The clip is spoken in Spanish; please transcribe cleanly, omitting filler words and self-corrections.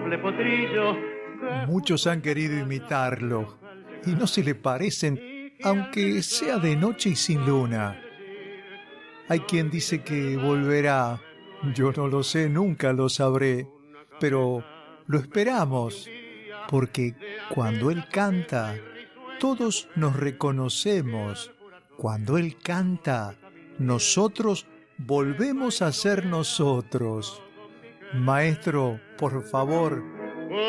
simple potrillo. Muchos han querido imitarlo y no se le parecen, aunque sea de noche y sin luna. Hay quien dice que volverá. Yo no lo sé, nunca lo sabré, pero lo esperamos, porque cuando él canta, todos nos reconocemos. Cuando él canta, nosotros volvemos a ser nosotros. Maestro, por favor,